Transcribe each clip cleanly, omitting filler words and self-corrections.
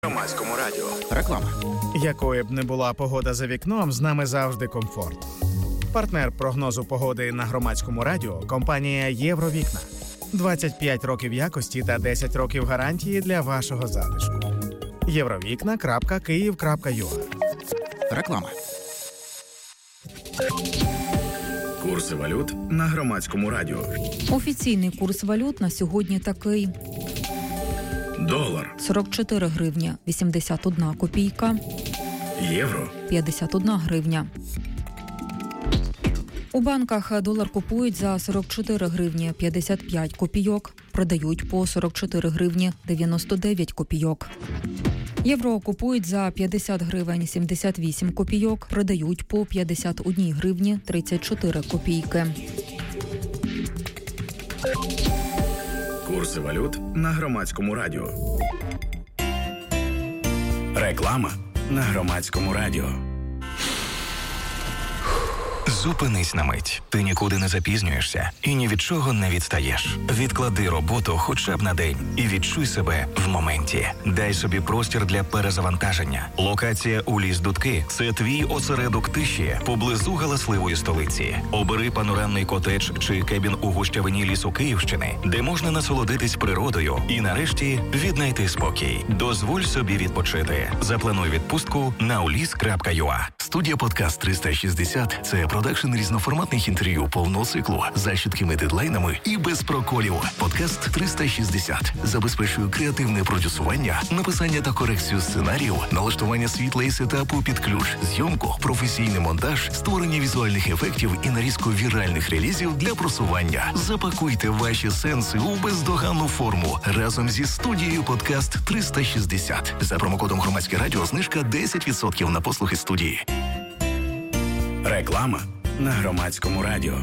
Громадському радіо. Реклама. Якою б не була погода за вікном, з нами завжди комфорт. Партнер прогнозу погоди на Громадському радіо – компанія «Євровікна». 25 років якості та 10 років гарантії для вашого затишку. Євровікна.Київ.ua. Реклама. Курси валют на Громадському радіо. Офіційний курс валют на сьогодні такий. Долар. 44 гривні 81 копійка. Євро. 51 гривня. У банках долар купують за 44 гривні 55 копійок, продають по 44 гривні 99 копійок. Євро купують за 50 гривень 78 копійок, продають по 51 гривні 34 копійки. Курси валют на Громадському радіо. Реклама на Громадському радіо. Зупинись на мить. Ти нікуди не запізнюєшся і ні від чого не відстаєш. Відклади роботу хоча б на день і відчуй себе в моменті. Дай собі простір для перезавантаження. Локація у Ліс-Дудки – це твій осередок тиші поблизу галасливої столиці. Обери панорамний котедж чи кебін у гущавині лісу Київщини, де можна насолодитись природою і нарешті віднайти спокій. Дозволь собі відпочити. Заплануй відпустку на ulis.ua. Студія «Подкаст 360» – це продакшн різноформатних інтерв'ю повного циклу з чіткими дедлайнами і без проколів. «Подкаст 360» забезпечує креативне продюсування, написання та корекцію сценаріїв, налаштування світла і сетапу під ключ, зйомку, професійний монтаж, створення візуальних ефектів і нарізку віральних релізів для просування. Запакуйте ваші сенси у бездоганну форму разом зі студією «Подкаст 360». За промокодом «Громадське радіо» знижка 10% на послуги студії. Реклама на Громадському радіо.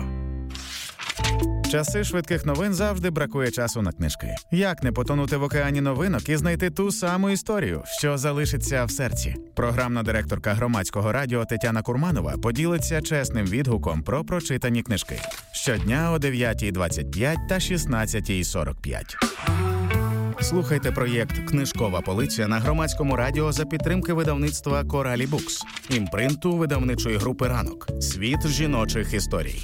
Часи швидких новин завжди бракує часу на книжки. Як не потонути в океані новинок і знайти ту саму історію, що залишиться в серці? Програмна директорка Громадського радіо Тетяна Курманова поділиться чесним відгуком про прочитані книжки. Щодня о 9:25 та 16:45. Слухайте проєкт «Книжкова полиця» на Громадському радіо за підтримки видавництва «Коралі Букс», імпринту видавничої групи «Ранок». Світ жіночих історій.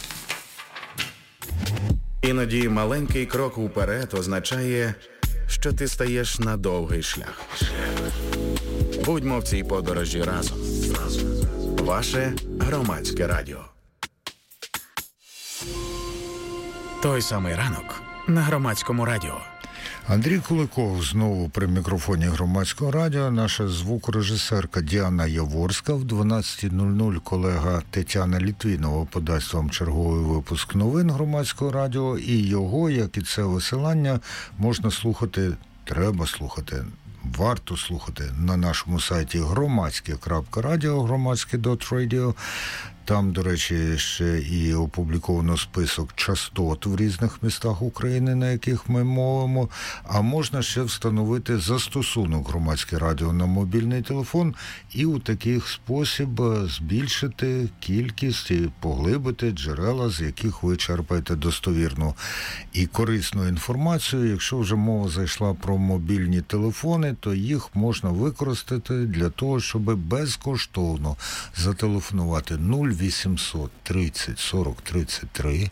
Іноді маленький крок уперед означає, що ти стаєш на довгий шлях. Будьмо в цій подорожі разом. Ваше Громадське радіо. Той самий ранок на Громадському радіо. Андрій Куликов знову при мікрофоні Громадського радіо. Наша звукорежисерка Діана Яворська. В 12:00 колега Тетяна Літвінова подасть вам черговий випуск новин Громадського радіо. І його, як і це висилання, можна слухати, треба слухати, варто слухати на нашому сайті громадське.радіо, громадське.радіо. Там, до речі, ще і опубліковано список частот в різних містах України, на яких ми мовимо. А можна ще встановити застосунок Громадське радіо на мобільний телефон і у такий спосіб збільшити кількість і поглибити джерела, з яких ви черпаєте достовірну і корисну інформацію. Якщо вже мова зайшла про мобільні телефони, то їх можна використати для того, щоб безкоштовно зателефонувати 0800 30 40 33,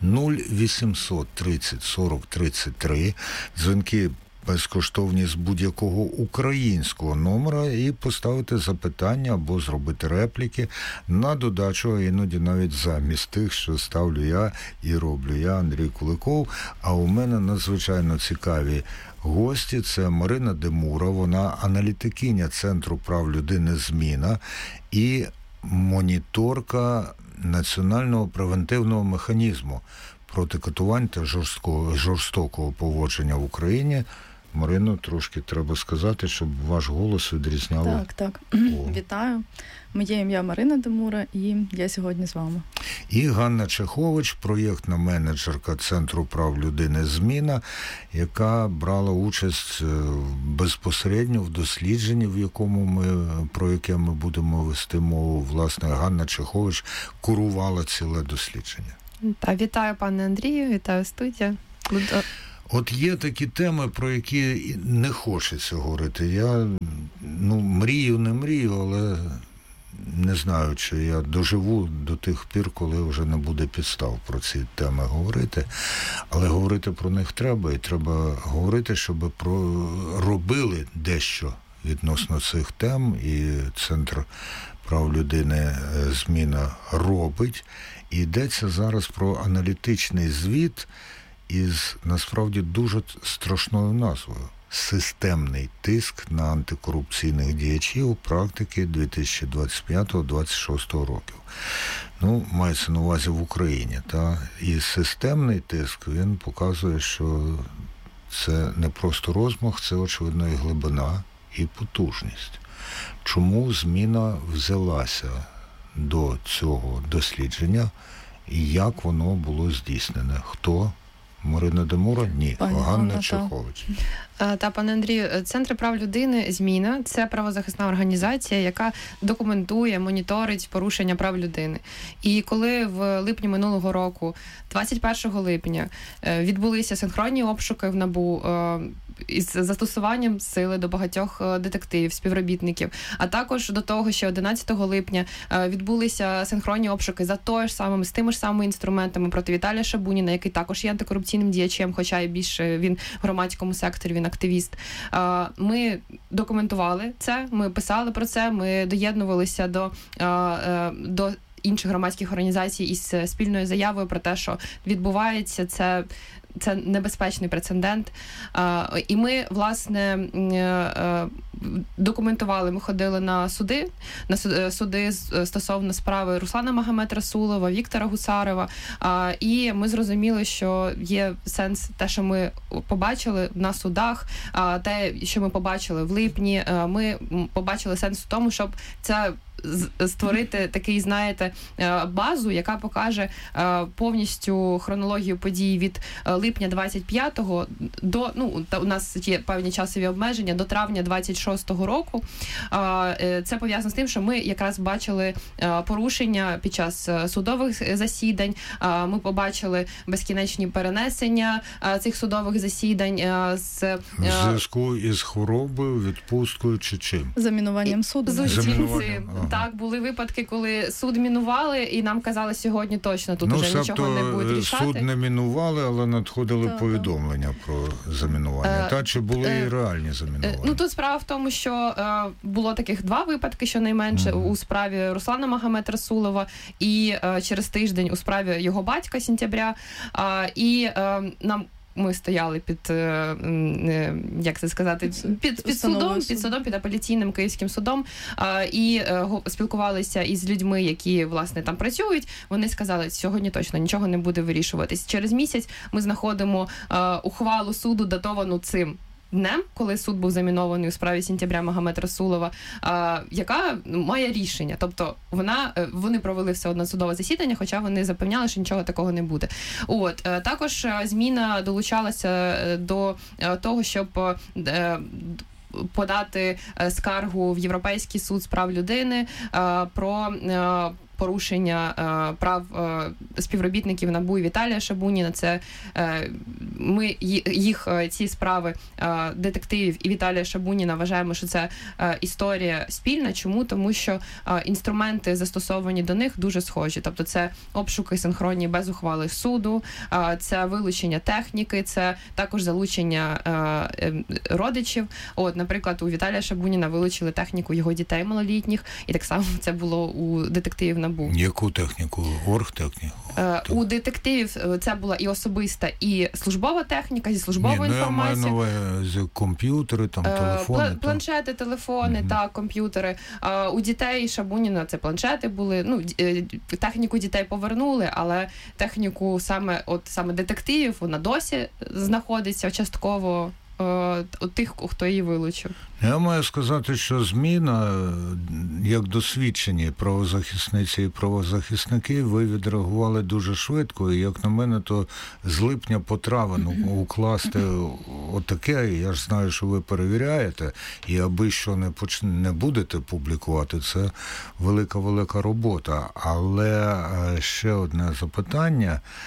0800 30 40 33, дзвінки безкоштовні з будь-якого українського номера, і поставити запитання або зробити репліки на додачу, а іноді навіть замість тих, що ставлю я і роблю я, Андрій Куликов. А у мене надзвичайно цікаві гості. Це Марина Демура, вона аналітикиня Центру прав людини «Зміна» і моніторка національного превентивного механізму проти катувань та жорстокого поводження в Україні. Марино, трошки треба сказати, щоб ваш голос відрізняло. Так. Вітаю. Моє ім'я Марина Демура, і я сьогодні з вами. І Ганна Чехович, проєктна менеджерка Центру прав людини «Зміна», яка брала участь безпосередньо в дослідженні, про яке ми будемо вести мову. Власне, Ганна Чехович курувала ціле дослідження. Вітаю, пане Андрію, вітаю студія. От є такі теми, про які не хочеться говорити. Я, не мрію, але не знаю, чи я доживу до тих пір, коли вже не буде підстав про ці теми говорити. Але говорити про них треба, і треба говорити, щоб робили дещо відносно цих тем, і Центр прав людини «Зміна» робить. І йдеться зараз про аналітичний звіт із, насправді, дуже страшною назвою. Системний тиск на антикорупційних діячів практики 2025-2026 років. Мається на увазі в Україні. І системний тиск, він показує, що це не просто розмах, це, очевидно, і глибина, і потужність. Чому «Зміна» взялася до цього дослідження і як воно було здійснене? Хто? Марина Демура? Ні. Ганна Чехович. Пане Андрію, Центр прав людини «Зміна» – це правозахисна організація, яка документує, моніторить порушення прав людини. І коли в липні минулого року, 21 липня, відбулися синхронні обшуки в НАБУ із застосуванням сили до багатьох детективів, співробітників, а також до того, що 11 липня відбулися синхронні обшуки з тими ж самими інструментами проти Віталія Шабуніна, який також є антикорупційним діячем, хоча і більше він в громадському секторі, він активіст. Ми документували це, ми писали про це, ми доєднувалися до інших громадських організацій із спільною заявою про те, що відбувається це небезпечний прецедент. І ми, власне, документували, ми ходили на суди стосовно справи Руслана Магомед-Расулова, Віктора Гусарова, і ми зрозуміли, що є сенс те, що ми побачили на судах, те, що ми побачили в липні, ми побачили сенс в тому, щоб це створити такий, базу, яка покаже повністю хронологію подій від липня 25-го до, у нас є певні часові обмеження, до травня 26-го року. Це пов'язано з тим, що ми якраз бачили порушення під час судових засідань, ми побачили безкінечні перенесення цих судових засідань в зв'язку із хворобою, відпусткою чи чим? Замінуванням суду. Так, були випадки, коли суд мінували, і нам казали, сьогодні точно тут вже нічого не будуть рішати. Суд не мінували, але надходили повідомлення про замінування. Чи були і реальні замінування? Тут справа в тому, що було таких 2 випадки, щонайменше, у справі Руслана Магомед-Расулова і через тиждень у справі його батька, Сентября. Нам ми стояли під судом, під апеляційним Київським судом, і спілкувалися із людьми, які, власне, там працюють. Вони сказали, сьогодні точно нічого не буде вирішуватись. Через місяць ми знаходимо ухвалу суду, датовану цим днем, коли суд був замінований у справі Сентября Магомед-Расулова, яка має рішення. Тобто вони провели все одно судове засідання, хоча вони запевняли, що нічого такого не буде. Також «Зміна» долучалася до того, щоб подати скаргу в Європейський суд з прав людини про порушення прав співробітників НАБУ і Віталія Шабуніна. Це ми ці справи детективів і Віталія Шабуніна вважаємо, що це історія спільна. Чому? Тому що інструменти, застосовані до них, дуже схожі. Тобто це обшуки синхронні без ухвали суду, це вилучення техніки, це також залучення родичів. Наприклад, у Віталія Шабуніна вилучили техніку його дітей малолітніх, і так само це було у детективів НАБУ. Яку техніку? Оргтехніку? У детективів це була і особиста, і службова техніка, зі службовою інформацією. Я маю на увазі комп'ютери, телефони. Планшети, телефони, комп'ютери. У дітей Шабуніна це планшети були. Техніку дітей повернули, але техніку саме детективів, вона досі знаходиться частково у тих, хто її вилучив. Я маю сказати, що «Зміна», як досвідчені правозахисниці і правозахисники, ви відреагували дуже швидко, і, як на мене, то з липня по травень укласти отаке, я ж знаю, що ви перевіряєте, і аби що не будете публікувати, це велика робота. Але ще одне запитання.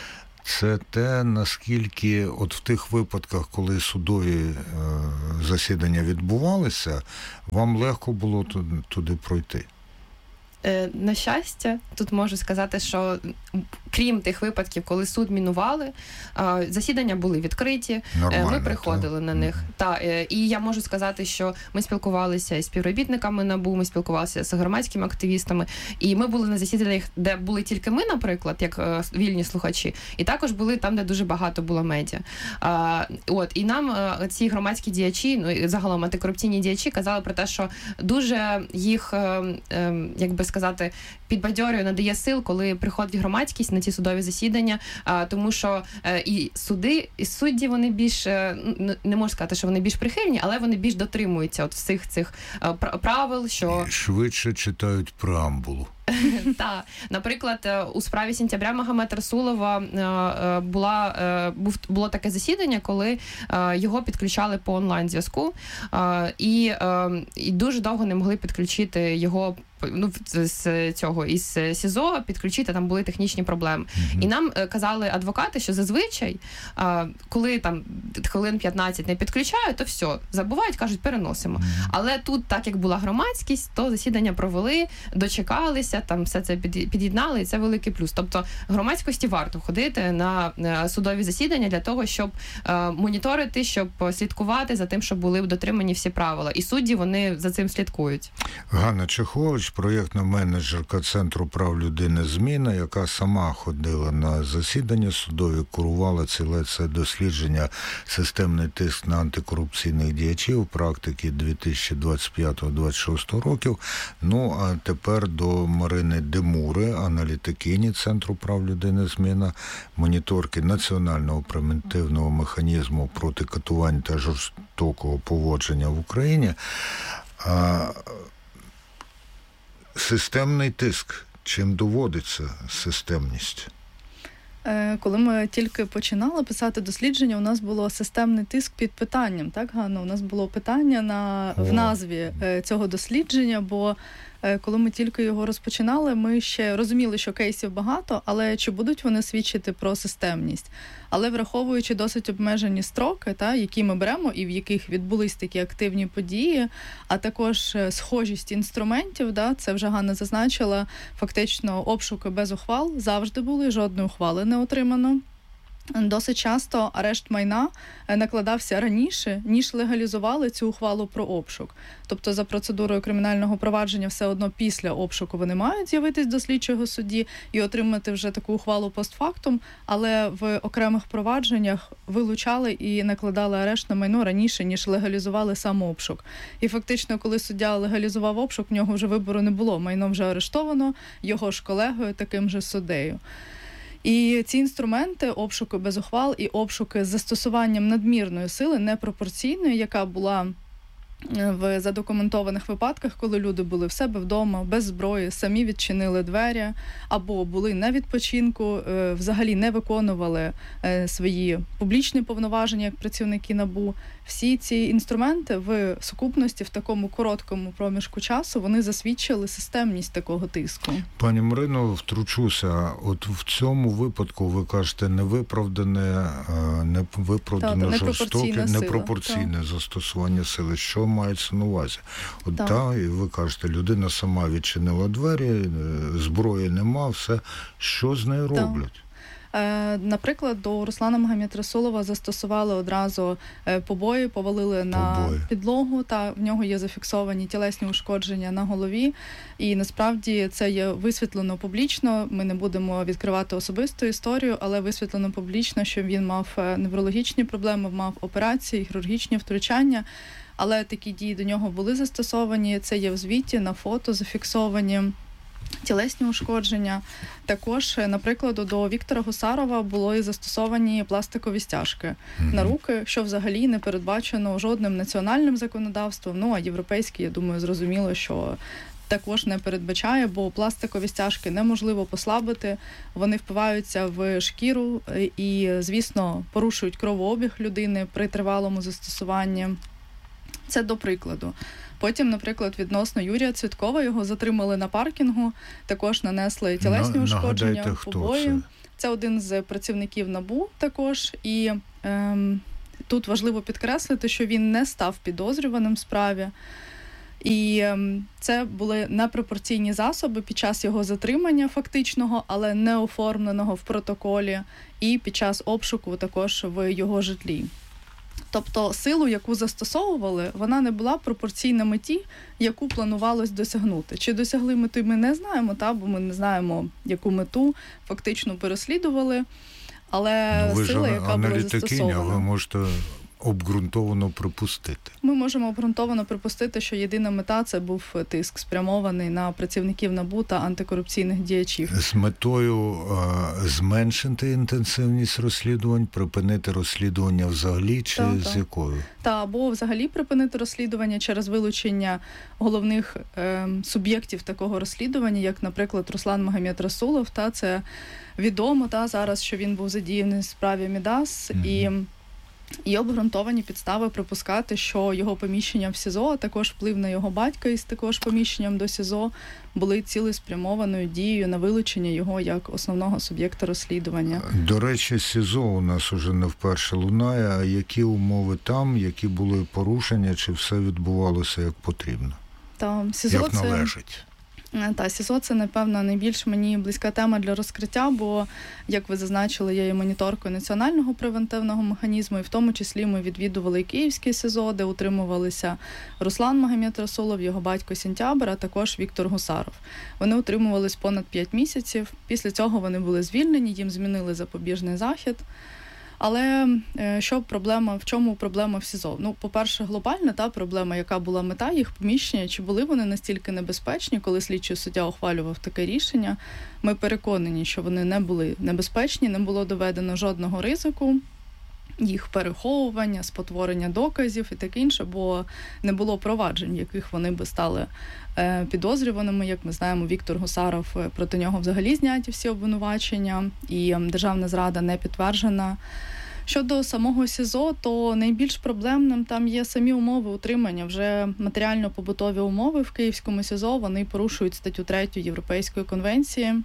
це те, наскільки от в тих випадках, коли судові засідання відбувалися, вам легко було туди пройти? На щастя, тут можу сказати, що крім тих випадків, коли суд мінували, засідання були відкриті, нормально, ми приходили на них. І я можу сказати, що ми спілкувалися із співробітниками НАБУ, ми спілкувалися з громадськими активістами, і ми були на засіданнях, де були тільки ми, наприклад, як вільні слухачі, і також були там, де дуже багато було медіа. І нам ці громадські діячі, ну і загалом антикорупційні діячі казали про те, що дуже їх, як би сказати, підбадьорює, надає сил, коли приходить громадськість на ці судові засідання, тому що і суди, і судді, вони більш, не можу сказати, що вони більш прихильні, але вони більш дотримуються от всіх цих правил, що... Швидше читають преамбулу. Так. Наприклад, у справі Сентября Магомед Расулова було таке засідання, коли його підключали по онлайн-зв'язку, і дуже довго не могли підключити його із СІЗО, підключити, там були технічні проблеми. І нам казали адвокати, що зазвичай, коли там хвилин 15 не підключають, то все, забувають, кажуть, переносимо. Але тут, так як була громадськість, то засідання провели, дочекалися, там все це під'єднали, і це великий плюс. Тобто громадськості варто ходити на судові засідання для того, щоб моніторити, щоб слідкувати за тим, щоб були дотримані всі правила. І судді, вони за цим слідкують. Ганна Чехович, проєктна менеджерка Центру прав людини «Зміна», яка сама ходила на засідання судові, курувала ціле це дослідження «Системний тиск на антикорупційних діячів» практики 2025-2026 років. Ну, а тепер до Марини Демури, аналітикині Центру прав людини «Зміна», моніторки Національного превентивного механізму проти катувань та жорстокого поводження в Україні. Системний тиск. Чим доводиться системність? Коли ми тільки починали писати дослідження, у нас було системний тиск під питанням, так, Ганна? У нас було питання в назві цього дослідження, бо коли ми тільки його розпочинали, ми ще розуміли, що кейсів багато, але чи будуть вони свідчити про системність? Але враховуючи досить обмежені строки, які ми беремо і в яких відбулись такі активні події, а також схожість інструментів, це вже Ганна зазначила, фактично обшуки без ухвал завжди були, жодної ухвали не отримано. Досить часто арешт майна накладався раніше, ніж легалізували цю ухвалу про обшук. Тобто за процедурою кримінального провадження все одно після обшуку вони мають з'явитись до слідчого судді і отримати вже таку ухвалу постфактум, але в окремих провадженнях вилучали і накладали арешт на майно раніше, ніж легалізували сам обшук. І фактично, коли суддя легалізував обшук, в нього вже вибору не було. Майно вже арештовано, його ж колегою, таким же суддею. І ці інструменти, обшуки без ухвал і обшуки з застосуванням надмірної сили, непропорційної, яка була в задокументованих випадках, коли люди були в себе вдома, без зброї, самі відчинили двері, або були на відпочинку, взагалі не виконували свої публічні повноваження як працівники НАБУ. Всі ці інструменти в сукупності в такому короткому проміжку часу, вони засвідчили системність такого тиску. Пані Марино, втручуся. От в цьому випадку ви кажете невиправдане жорстоке, непропорційне застосування сили. Що мається на увазі? І ви кажете, людина сама відчинила двері, зброї нема, все. Що з нею роблять? Наприклад, до Руслана Магомедрасулова застосували одразу побої, повалили на підлогу, та в нього є зафіксовані тілесні ушкодження на голові. І насправді це є висвітлено публічно. Ми не будемо відкривати особисту історію, але висвітлено публічно, що він мав неврологічні проблеми, мав операції, хірургічні втручання. Але такі дії до нього були застосовані. Це є в звіті, на фото зафіксовані. Тілесні ушкодження. Також, наприклад, до Віктора Гусарова було і застосовані пластикові стяжки на руки, що взагалі не передбачено жодним національним законодавством. А європейське, я думаю, зрозуміло, що також не передбачає, бо пластикові стяжки неможливо послабити, вони впиваються в шкіру і, звісно, порушують кровообіг людини при тривалому застосуванні. Це до прикладу. Потім, наприклад, відносно Юрія Цвіткова, його затримали на паркінгу, також нанесли тілесні ушкодження, побої. Це один з працівників НАБУ також. І тут важливо підкреслити, що він не став підозрюваним в справі. І це були непропорційні засоби під час його затримання фактичного, але не оформленого в протоколі, і під час обшуку також в його житлі. Тобто силу, яку застосовували, вона не була пропорційна меті, яку планувалось досягнути. Чи досягли мети, ми не знаємо, бо ми не знаємо, яку мету фактично переслідували, але сила, яка була застосована. Ви можете обґрунтовано припустити. Ми можемо обґрунтовано припустити, що єдина мета – це був тиск, спрямований на працівників НАБУ та антикорупційних діячів. З метою зменшити інтенсивність розслідувань, припинити розслідування взагалі, чи з якою? Або взагалі припинити розслідування через вилучення головних суб'єктів такого розслідування, як, наприклад, Руслан Магомед-Расулов. Це відомо зараз, що він був задіяний в справі Мідас, і обґрунтовані підстави припускати, що його поміщення в СІЗО, а також вплив на його батька із також поміщенням до СІЗО були цілеспрямованою дією на вилучення його як основного суб'єкта розслідування. До речі, СІЗО у нас уже не вперше лунає. А які умови там, які були порушення, чи все відбувалося як потрібно? СІЗО як належить? СІЗО – це, напевно, найбільш мені близька тема для розкриття, бо, як ви зазначили, я є моніторкою національного превентивного механізму, і в тому числі ми відвідували і Київське СІЗО, де утримувалися Руслан Магомед-Расулов, його батько Сентябрь, а також Віктор Гусаров. Вони утримувались понад 5 місяців. Після цього вони були звільнені, їм змінили запобіжний захід. Але в чому проблема в СІЗО? По-перше, глобальна проблема, яка була мета їх поміщення, чи були вони настільки небезпечні, коли слідчий суддя ухвалював таке рішення. Ми переконані, що вони не були небезпечні, не було доведено жодного ризику їх переховування, спотворення доказів і таке інше, бо не було проваджень, в яких вони би стали підозрюваними. Як ми знаємо, Віктор Гусаров, проти нього взагалі зняті всі обвинувачення, і державна зрада не підтверджена. Щодо самого СІЗО, то найбільш проблемним там є самі умови утримання. Вже матеріально-побутові умови в Київському СІЗО, вони порушують статтю 3 Європейської конвенції.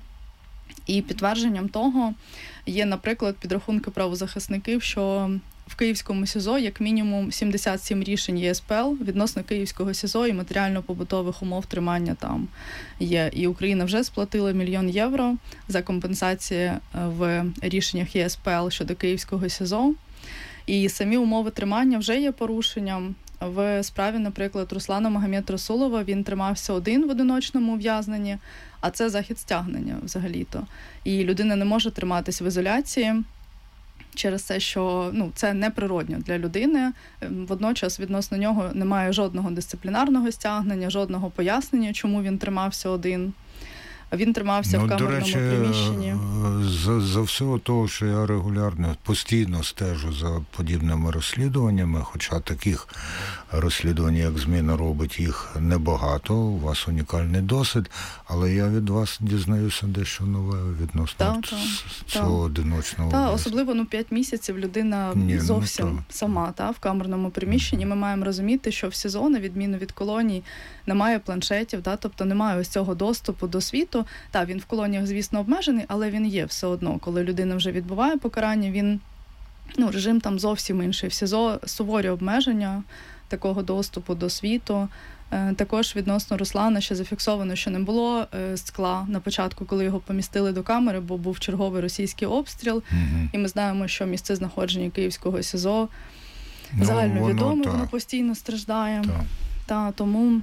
І підтвердженням того є, наприклад, підрахунки правозахисників, що в Київському СІЗО як мінімум 77 рішень ЄСПЛ відносно Київського СІЗО і матеріально-побутових умов тримання там є. І Україна вже сплатила 1 мільйон євро за компенсації в рішеннях ЄСПЛ щодо Київського СІЗО. І самі умови тримання вже є порушенням. В справі, наприклад, Руслана Магомед-Расулова, він тримався один в одиночному ув'язненні, а це захід стягнення взагалі-то. І людина не може триматись в ізоляції через те, що це неприродно для людини. Водночас відносно нього немає жодного дисциплінарного стягнення, жодного пояснення, чому він тримався один. Він тримався в камерному приміщенні. За всього того, що я регулярно, постійно стежу за подібними розслідуваннями, хоча таких розслідувань, як «Зміна» робить, їх небагато, у вас унікальний досвід, але я від вас дізнаюся дещо нове відносно цього одиночного. Особливо 5 місяців людина зовсім сама в камерному приміщенні. Ми маємо розуміти, що в СІЗО, на відміну від колоній, немає планшетів, тобто немає ось цього доступу до світу. Він в колоніях, звісно, обмежений, але він є все одно. Коли людина вже відбуває покарання, режим там зовсім інший. В СІЗО суворі обмеження такого доступу до світу. Також відносно Руслана ще зафіксовано, що не було скла на початку, коли його помістили до камери, бо був черговий російський обстріл. І ми знаємо, що місце знаходження Київського СІЗО загальновідоме, воно постійно страждає. Тому...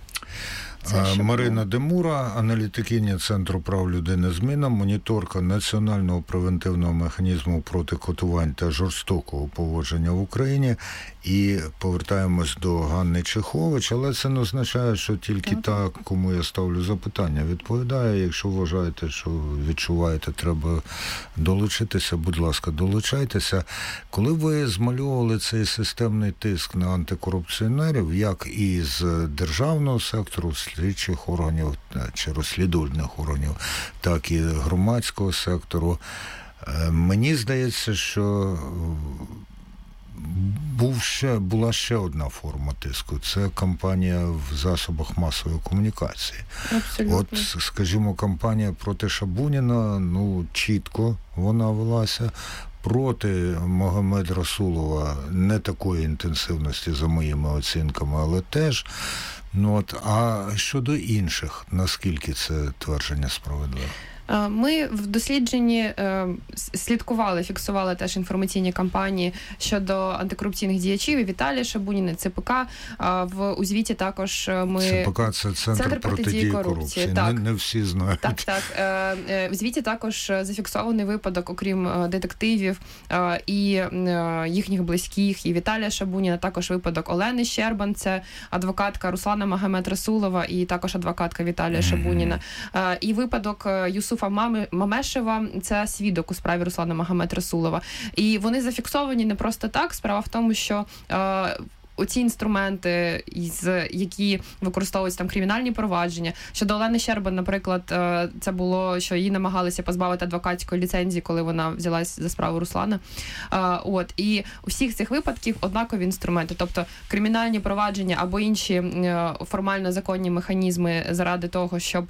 Марина Демура, аналітикиня Центру прав людини «Зміна», моніторка Національного превентивного механізму проти катувань та жорстокого поводження в Україні. І повертаємось до Ганни Чехович, але це не означає, що тільки та, кому я ставлю запитання, відповідає. Якщо вважаєте, що відчуваєте, треба долучитися, будь ласка, долучайтеся. Коли ви змальовували цей системний тиск на антикорупціонерів, як із державного сектору, слідчих органів чи розслідувальних органів, так і громадського сектору, мені здається, що була ще одна форма тиску. Це кампанія в засобах масової комунікації. Абсолютно. От, скажімо, кампанія проти Шабуніна, чітко вона велася. Проти Магомеда Расулова не такої інтенсивності, за моїми оцінками, але теж. А щодо інших, наскільки це твердження справедливе? Ми в дослідженні слідкували, фіксували теж інформаційні кампанії щодо антикорупційних діячів, і Віталія Шабуніна, ЦПК. У звіті також ми... ЦПК – це Центр протидії корупції. Не всі знають. Так. В звіті також зафіксований випадок, окрім детективів і їхніх близьких, і Віталія Шабуніна, також випадок Олени Щербан, це адвокатка Руслана Магомед-Расулова і також адвокатка Віталія Шабуніна. І випадок Юсуфа Мамешева, це свідок у справі Руслана Магомед-Расулова. І вони зафіксовані не просто так. Справа в тому, що оці інструменти, які використовуються там кримінальні провадження. Щодо Олени Щербан, наприклад, це було, що її намагалися позбавити адвокатської ліцензії, коли вона взялась за справу Руслана. І у всіх цих випадків однакові інструменти, тобто кримінальні провадження або інші формально законні механізми заради того, щоб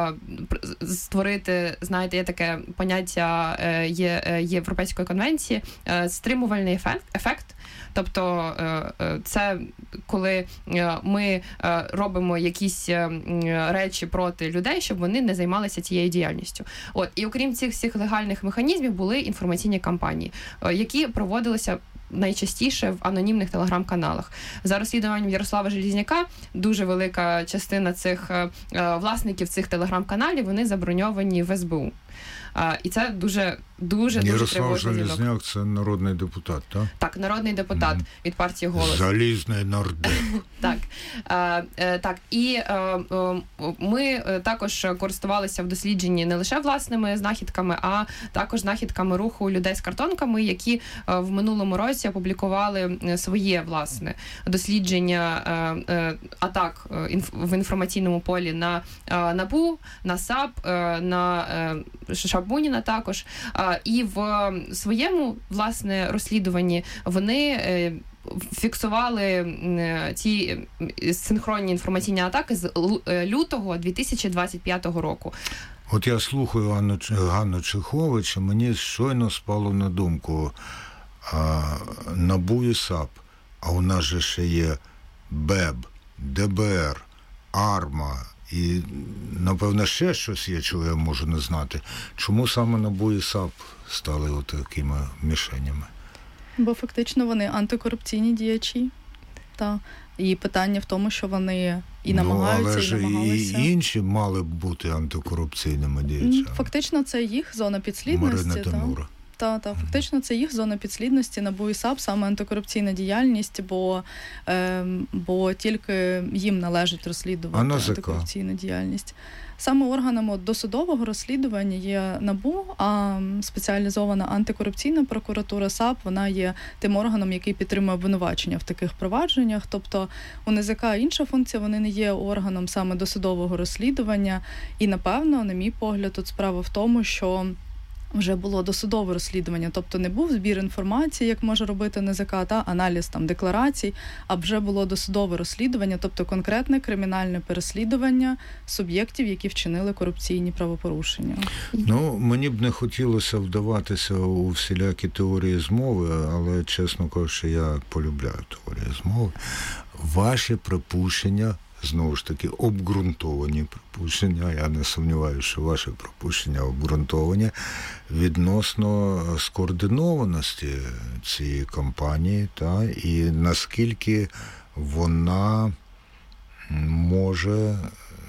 створити, знаєте, є таке поняття Європейської конвенції, стримувальний ефект. Тобто це коли ми робимо якісь речі проти людей, щоб вони не займалися цією діяльністю. І окрім цих всіх легальних механізмів були інформаційні кампанії, які проводилися найчастіше в анонімних телеграм-каналах. За розслідуванням Ярослава Желізняка дуже велика частина цих власників цих телеграм-каналів, вони заброньовані в СБУ. І це дуже Ярослав Желізняк – це народний депутат, так? Так, народний депутат від партії «Голос». Залізний нардеп. Так. І ми також користувалися в дослідженні не лише власними знахідками, а також знахідками руху людей з картонками, які в минулому році опублікували своє власне дослідження атак в інформаційному полі на НАБУ, на САП, на Шабуніна також. І в своєму, власне, розслідуванні вони фіксували ці синхронні інформаційні атаки з лютого 2025 року. От я слухаю Ганну Чехович, і мені щойно спало на думку НАБУ і САП, а у нас же ще є БЕБ, ДБР, АРМА, і, напевно, ще щось є, чого я можу не знати. Чому саме НАБУ і САП стали такими мішенями? Бо фактично вони антикорупційні діячі. І питання в тому, що вони і намагаються, і намагалися. І інші мали б бути антикорупційними діячами. Фактично це їх зона підслідності. Марина Тимура. Фактично це їх зона підслідності, НАБУ і САП, саме антикорупційна діяльність, бо тільки їм належить розслідувати антикорупційну діяльність. Саме органами досудового розслідування є НАБУ, а спеціалізована антикорупційна прокуратура САП, вона є тим органом, який підтримує обвинувачення в таких провадженнях. Тобто у НАЗК інша функція, вони не є органом саме досудового розслідування. І, напевно, на мій погляд, тут справа в тому, що вже було досудове розслідування, тобто не був збір інформації, як може робити НАЗК, аналіз декларацій, а вже було досудове розслідування, тобто конкретне кримінальне переслідування суб'єктів, які вчинили корупційні правопорушення. Мені б не хотілося вдаватися у всілякі теорії змови, але, чесно кажучи, я полюбляю теорії змови. Ваші припущення, знову ж таки, обґрунтовані припущення, я не сумніваюся, що ваші припущення обґрунтовані відносно скоординованості цієї кампанії, і наскільки вона може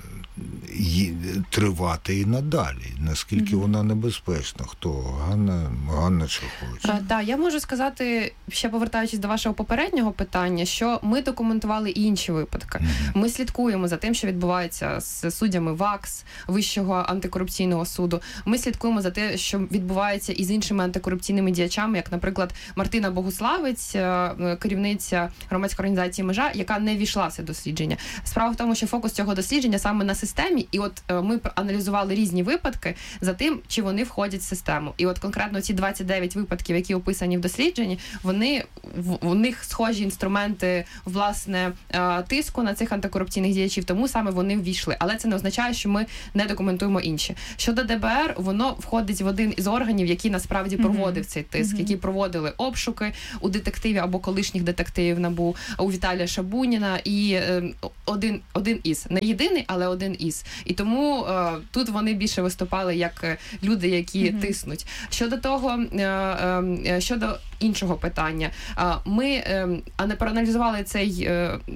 тривати і надалі, наскільки вона небезпечна. Хто? Ганна Чехович. Я можу сказати, ще повертаючись до вашого попереднього питання, що ми документували і інші випадки. Ми слідкуємо за тим, що відбувається з суддями ВАКС, Вищого антикорупційного суду. Ми слідкуємо за те, що відбувається і з іншими антикорупційними діячами, як, наприклад, Мартина Богуславець, керівниця громадської організації «Межа», яка не ввійшла в це дослідження. Справа в тому, що фокус цього дослідження саме на системі дослідженні, і от ми аналізували різні випадки за тим, чи вони входять в систему. І от конкретно ці 29 випадків, які описані в дослідженні, у них схожі інструменти, власне, тиску на цих антикорупційних діячів, тому саме вони ввійшли. Але це не означає, що ми не документуємо інші. Щодо ДБР, воно входить в один із органів, який насправді проводив цей тиск, які проводили обшуки у детективів або колишніх детективів НАБУ, у Віталія Шабуніна, і один із. Не єдиний, але один із. І тому тут вони більше виступали як люди, які тиснуть. Щодо того, щодо іншого питання, ми проаналізували цей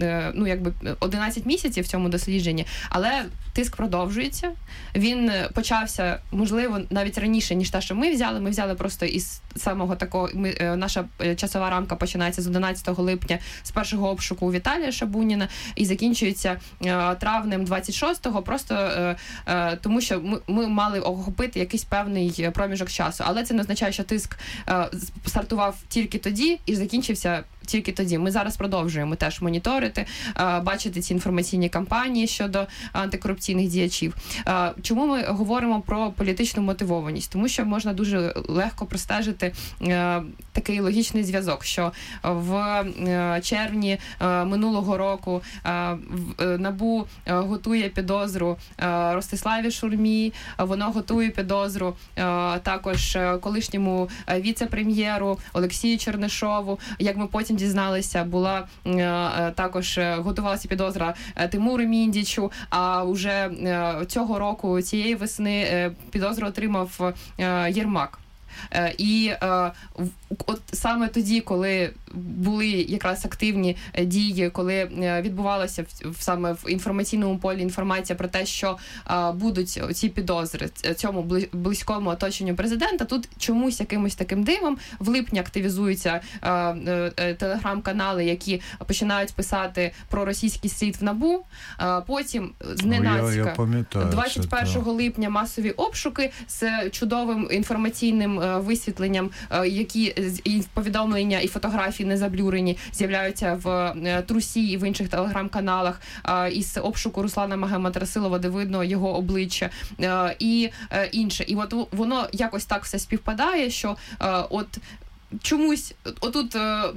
11 місяців в цьому дослідженні, але тиск продовжується. Він почався, можливо, навіть раніше, ніж те, що ми взяли. Ми взяли просто із самого такого, наша часова рамка починається з 11 липня, з першого обшуку у Віталія Шабуніна і закінчується травнем 26-го, просто тому що ми мали охопити якийсь певний проміжок часу. Але це не означає, що тиск стартував тільки тоді і закінчився тільки тоді. Ми зараз продовжуємо теж моніторити, бачити ці інформаційні кампанії щодо антикорупційних діячів. Чому ми говоримо про політичну мотивованість? Тому що можна дуже легко простежити такий логічний зв'язок, що в червні минулого року НАБУ готує підозру Ростиславі Шурмі, воно готує підозру також колишньому віце-прем'єру Олексію Чернишову. Як ми потім дізналися, була також готувалася підозра Тимуру Міндічу, а вже цього року, цієї весни, підозру отримав Єрмак. І от саме тоді, коли були якраз активні дії, коли відбувалася саме в інформаційному полі інформація про те, що будуть ці підозри цьому близькому оточенню президента, тут чомусь якимось таким дивом в липні активізуються телеграм-канали, які починають писати про російський слід в НАБУ, потім зненацька 21 липня масові обшуки з чудовим інформаційним висвітленням, які і повідомлення, і фотографії не заблюрені, з'являються в Трусі і в інших телеграм-каналах, із обшуку Руслана Магомедрасилова, де видно його обличчя, і інше. І от воно якось так все співпадає, що от чомусь отут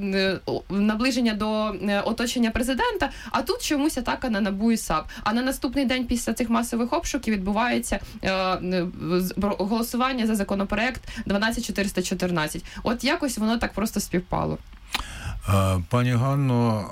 наближення до оточення президента, а тут чомусь атака на НАБУ і САП. А на наступний день після цих масових обшуків відбувається голосування за законопроект 12414. От якось воно так просто співпало. Пані Ганно,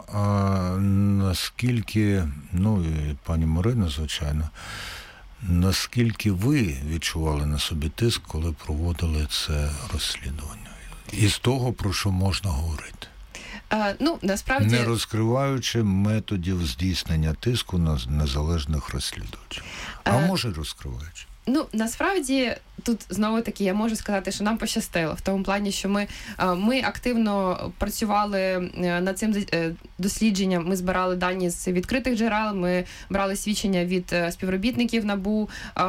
наскільки, і пані Марина, звичайно, наскільки ви відчували на собі тиск, коли проводили це розслідування? Із того, про що можна говорити? Насправді... Не розкриваючи методів здійснення тиску на незалежних розслідувачів. А може розкриваючи? Насправді, тут знову-таки я можу сказати, що нам пощастило. В тому плані, що ми активно працювали над цим дослідженням. Ми збирали дані з відкритих джерел, ми брали свідчення від співробітників НАБУ,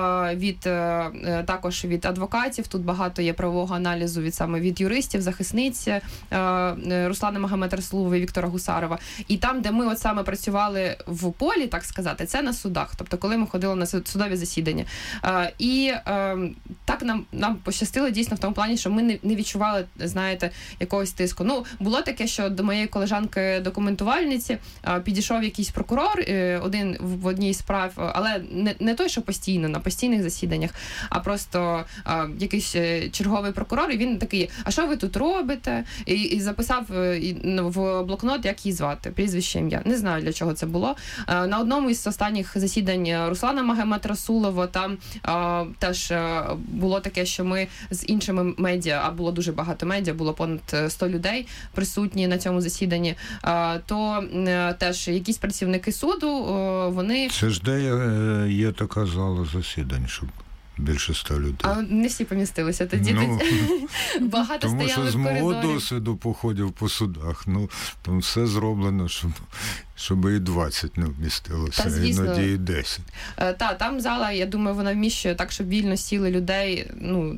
також від адвокатів. Тут багато є правового аналізу саме від юристів, захисниць Руслана Магомедрасилова і Віктора Гусарова. І там, де ми саме працювали в полі, так сказати, це на судах. Тобто, коли ми ходили на судові засідання. І так нам пощастило дійсно в тому плані, що ми не відчували, знаєте, якогось тиску. Було таке, що до моєї колежанки-документувальниці підійшов якийсь прокурор, один в одній з справ, але не той, що постійно, на постійних засіданнях, а просто якийсь черговий прокурор, і він такий: а що ви тут робите? І записав в блокнот, як її звати, прізвище, ім'я. Не знаю, для чого це було. На одному із останніх засідань Руслана Магомедрасилова там теж було таке, що ми з іншими медіа, а було дуже багато медіа, було понад 100 людей присутні на цьому засіданні, то теж якісь працівники суду, вони... Це ж де є така зала засідань, щоб більше 100 людей. А не всі помістилися тоді. Багато тому стояли в коридорі. Тому що з мого досвіду походів по судах, там все зроблено, щоб і 20 не вмістилося, іноді і 10. Там зала, я думаю, вона вміщує так, щоб вільно сіли людей,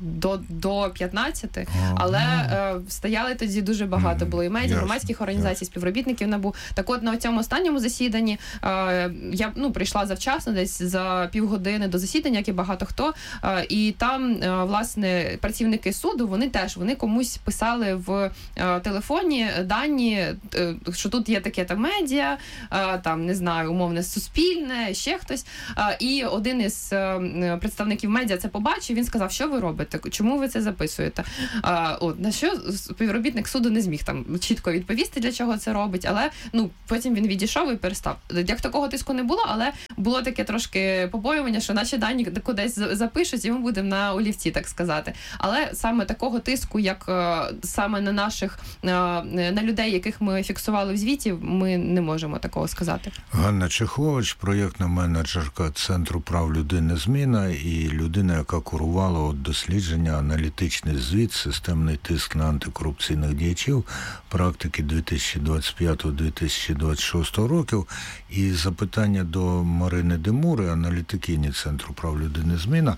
до 15, але стояли тоді дуже багато було і медіа, громадських організацій, співробітників НАБУ. Так от на цьому останньому засіданні я прийшла завчасно, десь за півгодини до засідання, як і багато хто, і там, власне, працівники суду, вони комусь писали в телефоні дані, що тут є таке там медіа, там, не знаю, умовне Суспільне, ще хтось. І один із представників медіа це побачив, він сказав, що ви робите, чому ви це записуєте? На що співробітник суду не зміг там чітко відповісти, для чого це робить, але потім він відійшов і перестав. Як такого тиску не було, але було таке трошки побоювання, що наші дані кудись запишуть, і ми будемо на олівці, так сказати. Але саме такого тиску, як саме на наших, на людей, яких ми фіксували в звіті, ми не можемо такого сказати. Ганна Чехович, проєктна менеджерка Центру прав людини «Зміна» і людина, яка курувала дослідження, аналітичний звіт, системний тиск на антикорупційних діячів, практики 2025-2026 років. І запитання до Марини Демури, аналітикині Центру прав людини «Зміна».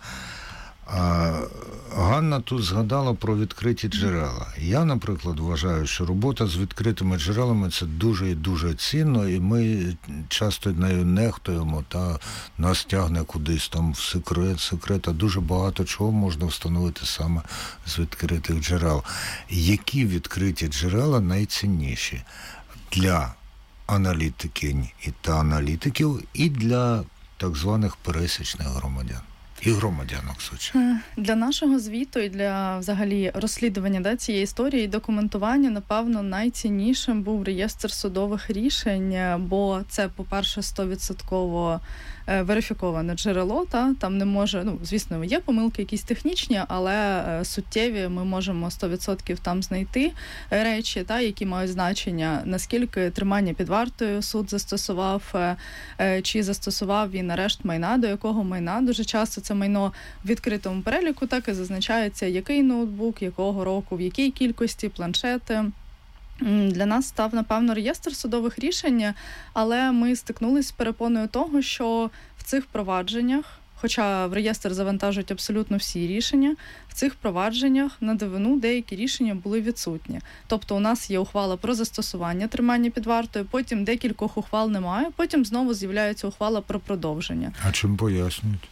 Ганна тут згадала про відкриті джерела. Я, наприклад, вважаю, що робота з відкритими джерелами – це дуже і дуже цінно, і ми часто нею нехтуємо, та нас тягне кудись там в секрет, а дуже багато чого можна встановити саме з відкритих джерел. Які відкриті джерела найцінніші для аналітикинь та аналітиків і для так званих пересічних громадян? І громадянок, звичайно. Для нашого звіту і для взагалі розслідування цієї історії і документування, напевно, найціннішим був реєстр судових рішень, бо це, по-перше, 100% верифіковане джерело, там не може, звісно, є помилки якісь технічні, але суттєві ми можемо 100% там знайти речі, які мають значення, наскільки тримання під вартою суд застосував, чи застосував він арешт майна, до якого майна. Дуже часто це майно в відкритому переліку, так і зазначається, який ноутбук, якого року, в якій кількості, планшети. Для нас став, напевно, реєстр судових рішень, але ми стикнулися з перепоною того, що в цих провадженнях, хоча в реєстр завантажують абсолютно всі рішення, в цих провадженнях на дивину деякі рішення були відсутні. Тобто у нас є ухвала про застосування тримання під вартою, потім декількох ухвал немає, потім знову з'являється ухвала про продовження. А чим пояснюють?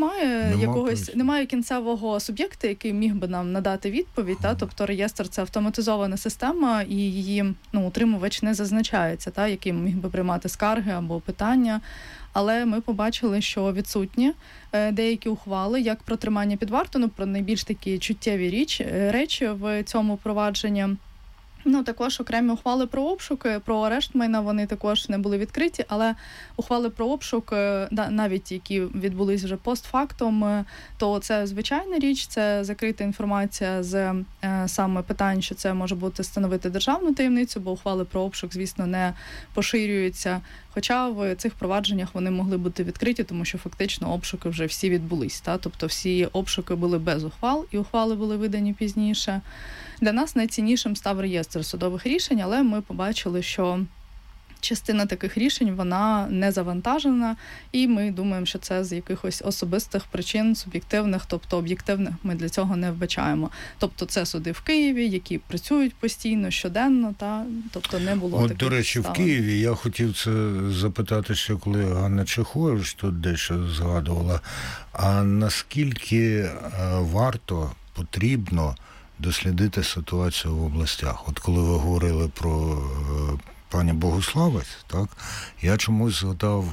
Немає кінцевого суб'єкта, який міг би нам надати відповідь, тобто реєстр – це автоматизована система, і її утримувач не зазначається, який міг би приймати скарги або питання. Але ми побачили, що відсутні деякі ухвали, як про тримання під вартою, про найбільш такі чуттєві речі в цьому провадженні. Також окремі ухвали про обшуки, про арешт майна, вони також не були відкриті, але ухвали про обшук, навіть які відбулись вже постфактум, то це звичайна річ, це закрита інформація з саме питань, що це може бути становити державну таємницю, бо ухвали про обшук, звісно, не поширюються. Хоча в цих провадженнях вони могли бути відкриті, тому що фактично обшуки вже всі відбулись. Тобто всі обшуки були без ухвал, і ухвали були видані пізніше. Для нас найціннішим став реєстр судових рішень, але ми побачили, що частина таких рішень, вона не завантажена, і ми думаємо, що це з якихось особистих причин, суб'єктивних, тобто об'єктивних ми для цього не вбачаємо. Тобто це суди в Києві, які працюють постійно, щоденно, тобто не було таких до речі, ставок. В Києві я хотів це запитати ще, коли Ганна Чехович тут дещо згадувала, а наскільки варто, потрібно дослідити ситуацію в областях? От коли ви говорили про пані Богуславець, так, я чомусь згадав,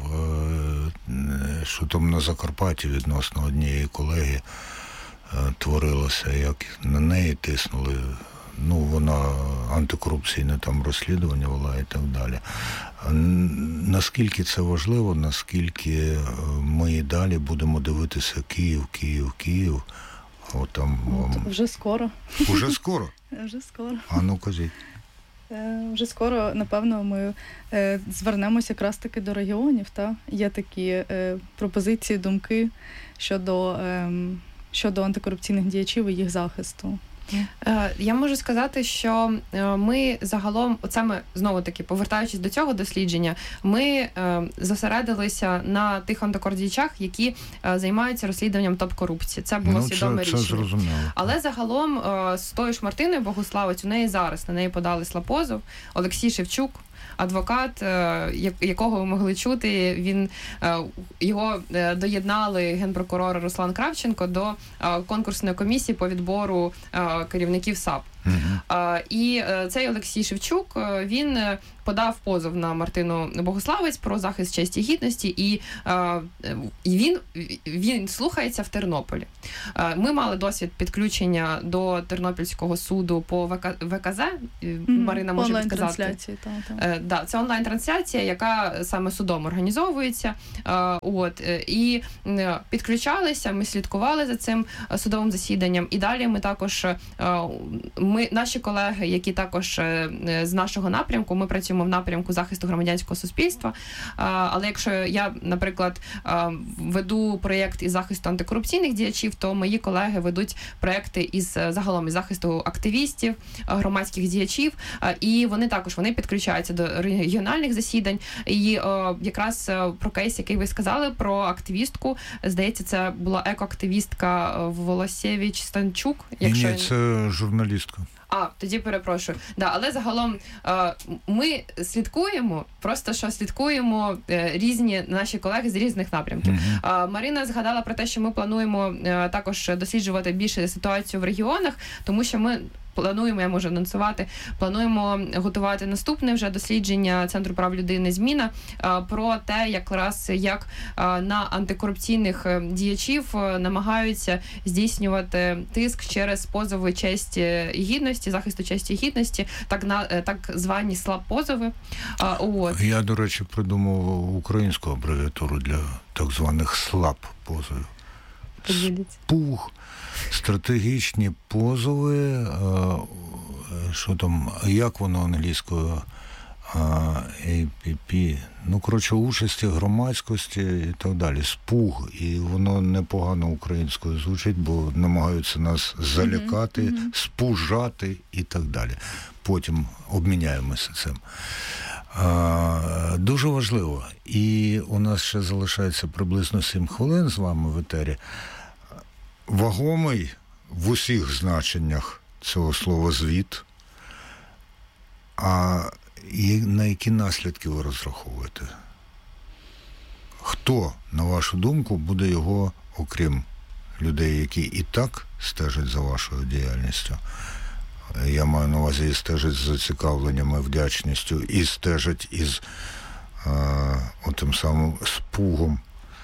що там на Закарпатті відносно однієї колеги творилося, як на неї тиснули, вона антикорупційне там розслідування вела і так далі. Наскільки це важливо, наскільки ми і далі будемо дивитися Київ, Вже скоро. Уже скоро? Вже скоро. Кажіть. Вже скоро, напевно, ми звернемося якраз таки до регіонів. Є такі пропозиції, думки щодо антикорупційних діячів і їх захисту. Я можу сказати, що ми загалом, оце ми, знову-таки, повертаючись до цього дослідження, ми зосередилися на тих антикордіячах, які займаються розслідуванням топ-корупції. Це було свідоме рішення. Зрозуміло. Але загалом з тою ж Мартиною Богуславець, у неї зараз, на неї подали позов, Олексій Шевчук, адвокат, якого ви могли чути, його доєднали генпрокурор Руслан Кравченко до конкурсної комісії по відбору керівників САП. І цей Олексій Шевчук, він подав позов на Мартину Богуславець про захист честі і гідності, і він слухається в Тернополі. Ми мали досвід підключення до Тернопільського суду по ВКЗ, Марина може підказати. Да, це онлайн-трансляція, яка саме судом організовується. І підключалися, ми слідкували за цим судовим засіданням, і далі ми також, наші колеги, які також з нашого напрямку, ми працюємо в напрямку захисту громадянського суспільства, але якщо я, наприклад, веду проєкт із захисту антикорупційних діячів, то мої колеги ведуть проєкти із захисту активістів, громадських діячів, і вони підключаються до регіональних засідань. І якраз про кейс, який ви сказали, про активістку, здається, це була екоактивістка Волосєвич Станчук. Ні, це журналістка. Тоді перепрошую. Да, але загалом ми слідкуємо, слідкуємо різні наші колеги з різних напрямків. Марина згадала про те, що ми плануємо також досліджувати більше ситуацію в регіонах, тому що ми плануємо, я можу анонсувати, плануємо готувати наступне вже дослідження Центру прав людини «Зміна» про те, як на антикорупційних діячів намагаються здійснювати тиск через позови честі і гідності, захисту честі і гідності, так звані СЛАП-позови. Я, до речі, придумав українську абревіатуру для так званих СЛАП-позовів. СПУГ. Стратегічні позови, що там, як воно англійською, APP, участі громадськості і так далі, СПУГ, і воно непогано українською звучить, бо намагаються нас залякати, спужати і так далі. Потім обміняємося цим. Дуже важливо, і у нас ще залишається приблизно 7 хвилин з вами в етері. Вагомий в усіх значеннях цього слова звіт. А на які наслідки ви розраховуєте? Хто, на вашу думку, буде його, окрім людей, які і так стежать за вашою діяльністю? Я маю на увазі і стежать з зацікавленням і вдячністю, і стежать із отим самим спугом.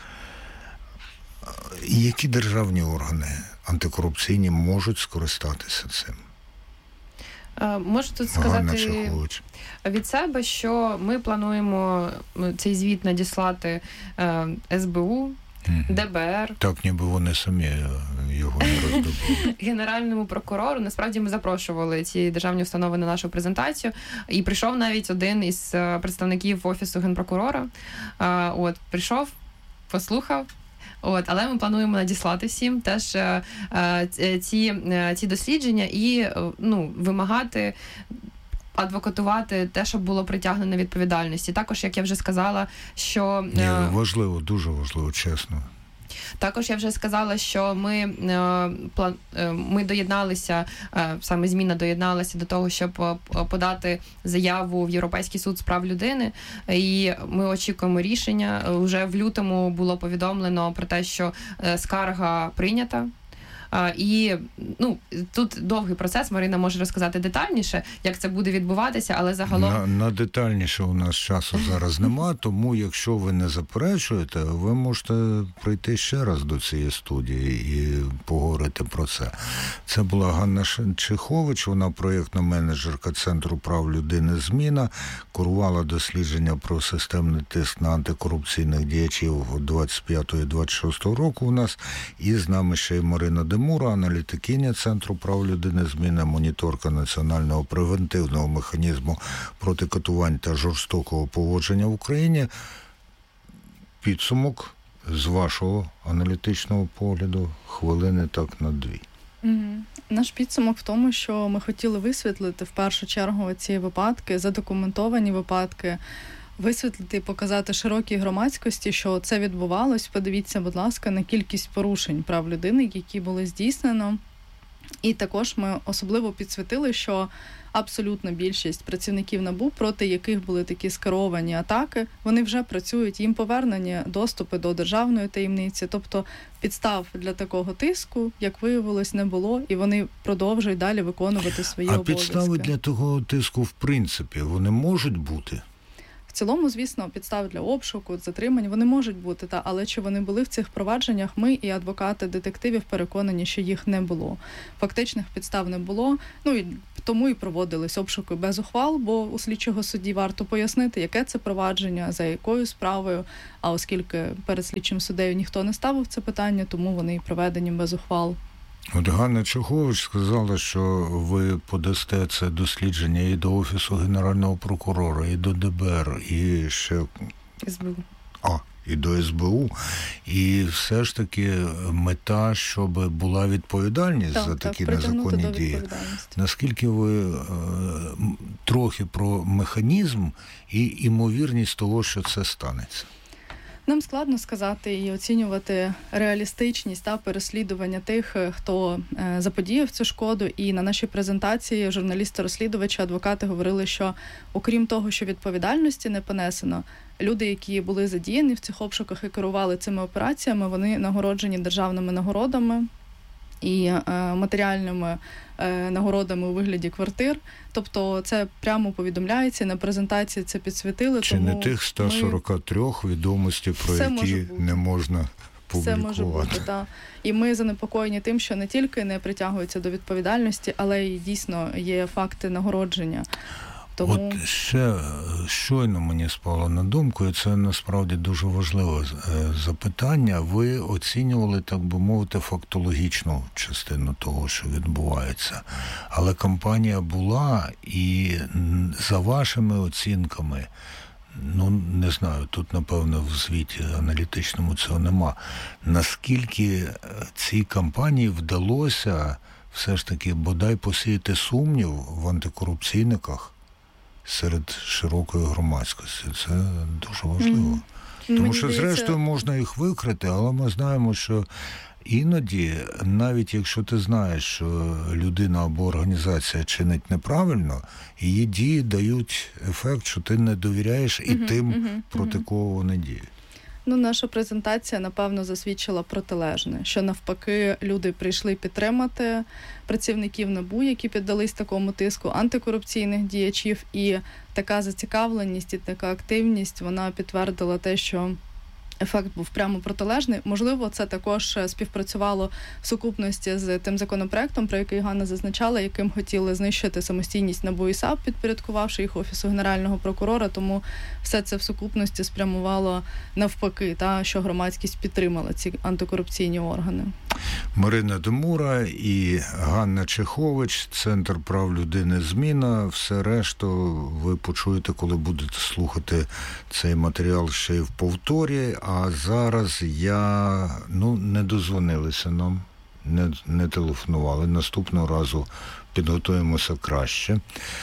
Які державні органи антикорупційні можуть скористатися цим? Можу тут сказати від себе, що ми плануємо цей звіт надіслати СБУ, ДБР. Так, ніби вони самі його не роздобули. Генеральному прокурору. Насправді ми запрошували ці державні установи на нашу презентацію. І прийшов навіть один із представників Офісу Генпрокурора. Прийшов, послухав. Але ми плануємо надіслати всім теж ці дослідження і вимагати адвокатувати те, щоб було притягнено до відповідальності. Також, як я вже сказала, що... Важливо, дуже важливо, чесно. Також я вже сказала, що ми доєдналися, саме «Зміна» доєдналася до того, щоб подати заяву в Європейський суд з прав людини, і ми очікуємо рішення. Уже в лютому було повідомлено про те, що скарга прийнята. І тут довгий процес, Марина може розказати детальніше, як це буде відбуватися, але загалом... На детальніше у нас часу зараз нема, тому якщо ви не заперечуєте, ви можете прийти ще раз до цієї студії і поговорити про це. Це була Ганна Чехович, вона проєктна менеджерка Центру прав людини «Зміна», курувала дослідження про системний тиск на антикорупційних діячів 25-26 року у нас, і з нами ще й Марина Демура, аналітикиня Центру прав людини «Зміна», моніторка національного превентивного механізму проти катувань та жорстокого поводження в Україні. Підсумок з вашого аналітичного погляду хвилини так на 2. Наш підсумок в тому, що ми хотіли висвітлити в першу чергу ці випадки, задокументовані випадки, висвітлити і показати широкій громадськості, що це відбувалось. Подивіться, будь ласка, на кількість порушень прав людини, які були здійснено. І також ми особливо підсвітили, що абсолютна більшість працівників НАБУ, проти яких були такі скеровані атаки, вони вже працюють, їм повернені доступи до державної таємниці. Тобто підстав для такого тиску, як виявилось, не було, і вони продовжують далі виконувати свої обов'язки. А підстави для такого тиску, в принципі, вони можуть бути? В цілому, звісно, підстав для обшуку, затримань, вони можуть бути, але чи вони були в цих провадженнях, ми і адвокати детективів переконані, що їх не було. Фактичних підстав не було, і тому і проводились обшуки без ухвал, бо у слідчого судді варто пояснити, яке це провадження, за якою справою, а оскільки перед слідчим суддею ніхто не ставив це питання, тому вони і проведені без ухвал. От Ганна Чехович сказала, що ви подасте це дослідження і до Офісу Генерального прокурора, і до ДБР, і ще... СБУ. І до СБУ. І все ж таки мета, щоб була відповідальність за такі незаконні дії. Наскільки ви трохи про механізм і імовірність того, що це станеться? Нам складно сказати і оцінювати реалістичність та переслідування тих, хто заподіяв цю шкоду. І на нашій презентації журналісти-розслідувачі, адвокати говорили, що окрім того, що відповідальності не понесено, люди, які були задіяні в цих обшуках і керували цими операціями, вони нагороджені державними нагородами і матеріальними нагородами у вигляді квартир. Тобто це прямо повідомляється, на презентації це підсвітили. Чи не тих 143 відомостей, про які не можна публікувати? Все може бути, так. І ми занепокоєні тим, що не тільки не притягуються до відповідальності, але й дійсно є факти нагородження. Тому... От ще щойно мені спало на думку, і це насправді дуже важливе запитання. Ви оцінювали, так би мовити, фактологічну частину того, що відбувається. Але кампанія була, і за вашими оцінками, не знаю, тут, напевно, в звіті аналітичному цього нема, наскільки цій кампанії вдалося все ж таки бодай посіяти сумнів в антикорупційниках серед широкої громадськості. Це дуже важливо. Тому що, зрештою, можна їх викрити, але ми знаємо, що іноді, навіть якщо ти знаєш, що людина або організація чинить неправильно, її дії дають ефект, що ти не довіряєш і тим, проти кого вони діють. Наша презентація, напевно, засвідчила протилежне, що навпаки люди прийшли підтримати працівників НАБУ, які піддались такому тиску, антикорупційних діячів, і така зацікавленість і така активність, вона підтвердила те, що ефект був прямо протилежний. Можливо, це також співпрацювало в сукупності з тим законопроектом, про який Ганна зазначала, яким хотіли знищити самостійність НАБУ і САП, підпорядкувавши їх Офісу Генерального прокурора, тому все це в сукупності спрямувало навпаки, що громадськість підтримала ці антикорупційні органи. Марина Демура і Ганна Чехович, Центр прав людини «Зміна». Все решту ви почуєте, коли будете слухати цей матеріал ще й в повторі. А зараз не дозвонилися нам, не телефонували. Наступного разу підготуємося краще.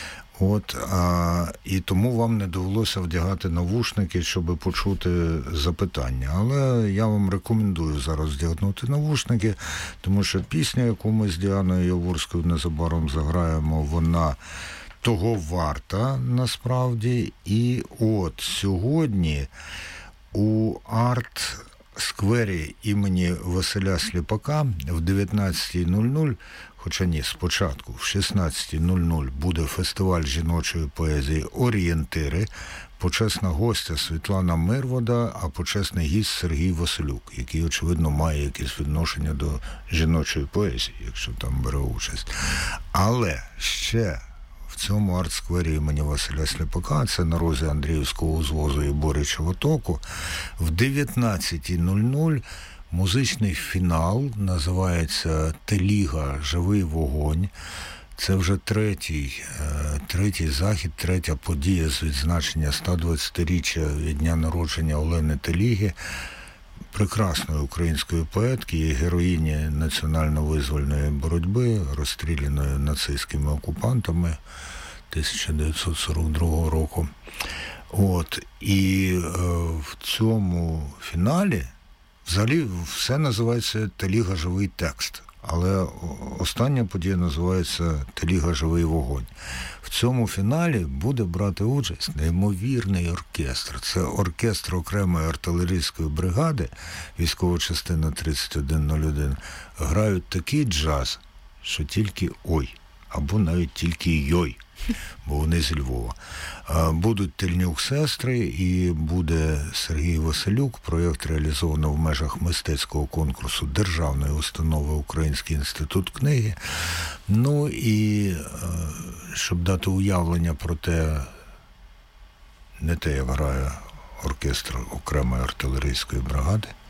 І тому вам не довелося вдягати навушники, щоб почути запитання. Але я вам рекомендую зараз вдягнути навушники, тому що пісня, яку ми з Діаною Яворською незабаром заграємо, вона того варта насправді. І сьогодні у арт-сквері імені Василя Сліпака в 19:00, хоча ні, спочатку в 16:00 буде фестиваль жіночої поезії «Орієнтири», почесна гостя Світлана Мирвода, а почесний гість Сергій Василюк, який, очевидно, має якесь відношення до жіночої поезії, якщо там бере участь. Але ще в цьому арт-сквері імені Василя Сліпака, це на розі Андріївського узвозу і Боричого току, в 19:00 музичний фінал, називається «Теліга. Живий вогонь». Це вже третій захід, третя подія з відзначення 120-річчя від дня народження Олени Теліги. прекрасної української поетки і героїні національно-визвольної боротьби, розстріляної нацистськими окупантами 1942 року. І в цьому фіналі взагалі все називається «Теліга. Живий текст». Але остання подія називається «Теліга. Живий вогонь». В цьому фіналі буде брати участь неймовірний оркестр. Це оркестр окремої артилерійської бригади, військова частина 3101. Грають такий джаз, що тільки ой, або навіть тільки йой, бо вони зі Львова. Будуть Тельнюк-сестри і буде Сергій Василюк. Проєкт реалізовано в межах мистецького конкурсу Державної установи Український інститут книги. Ну і щоб дати уявлення про те, не те, як грає оркестр окремої артилерійської бригади,